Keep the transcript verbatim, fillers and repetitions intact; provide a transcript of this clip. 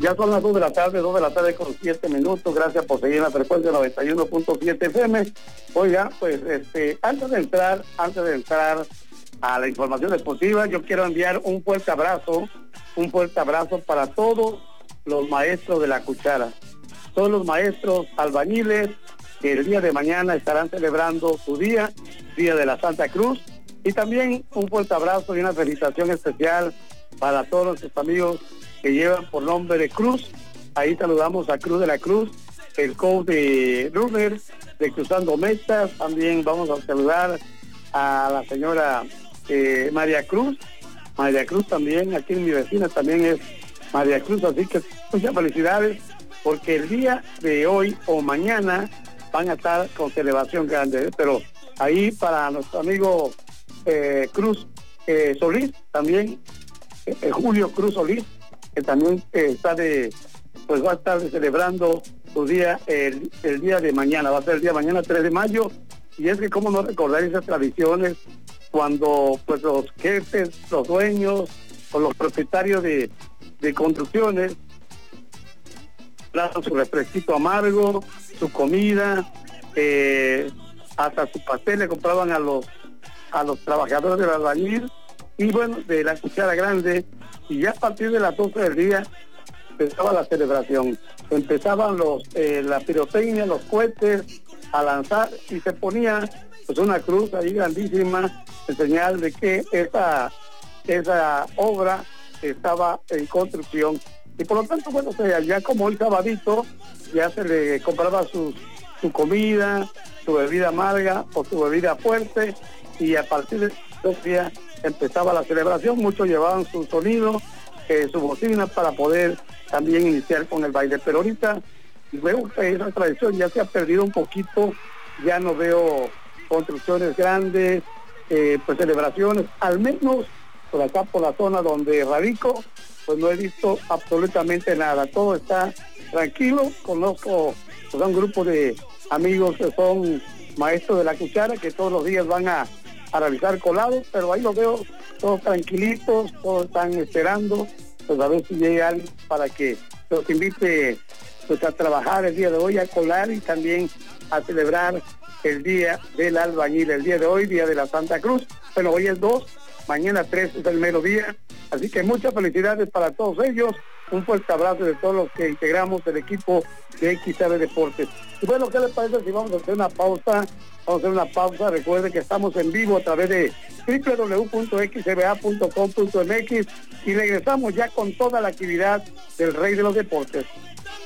Ya son las dos de la tarde, dos de la tarde con siete minutos. Gracias por seguir en la frecuencia noventa y uno punto siete F M. Oiga, pues este, antes de entrar, antes de entrar a la información deportiva, yo quiero enviar un fuerte abrazo, un fuerte abrazo para todos los maestros de la cuchara, todos los maestros albañiles que el día de mañana estarán celebrando su día, Día de la Santa Cruz, y también un fuerte abrazo y una felicitación especial para todos nuestros amigos que llevan por nombre de Cruz. Ahí saludamos a Cruz de la Cruz, el coach de Runner, de Cruzando Metas. También vamos a saludar a la señora eh, María Cruz, María Cruz también, aquí en mi vecina también es María Cruz, así que muchas felicidades, porque el día de hoy o mañana van a estar con celebración grande, ¿eh? Pero ahí para nuestro amigo eh, Cruz eh, Solís, también eh, Julio Cruz Solís, que también eh, está de, pues va a estar celebrando su día el, el día de mañana, va a ser el día de mañana tres de mayo, y es que cómo no recordar esas tradiciones cuando pues los jefes, los dueños o los propietarios de, de construcciones daban su refresquito amargo, su comida, eh, hasta su pastel le compraban a los a los trabajadores del albañil y bueno, de la cuchara grande, y ya a partir de las doce del día empezaba la celebración, empezaban los eh, la pirotecnia, los cohetes a lanzar y se ponía pues una cruz ahí grandísima en señal de que esa esa obra estaba en construcción, y por lo tanto bueno, o sea, ya como hoy sabadito ya se le compraba su, su comida, su bebida amarga o su bebida fuerte, y a partir de dos días empezaba la celebración. Muchos llevaban su sonido, eh, su bocina para poder también iniciar con el baile, pero ahorita veo que esa tradición ya se ha perdido un poquito, ya no veo construcciones grandes, eh, pues celebraciones, al menos por acá por la zona donde radico, pues no he visto absolutamente nada, todo está tranquilo. Conozco pues, a un grupo de amigos que son maestros de la cuchara, que todos los días van a, a realizar colados, pero ahí los veo todos tranquilitos, todos están esperando, pues a ver si llega alguien para que los invite pues a trabajar el día de hoy, a colar y también a celebrar el día del albañil, el día de hoy, Día de la Santa Cruz. Bueno, hoy es dos, mañana tres es el mero día, así que muchas felicidades para todos ellos, un fuerte abrazo de todos los que integramos el equipo de X R Deportes. Y bueno, ¿qué les parece si vamos a hacer una pausa? Vamos a hacer una pausa. Recuerden que estamos en vivo a través de doble u doble u doble u punto x b a punto com punto m x y regresamos ya con toda la actividad del Rey de los Deportes.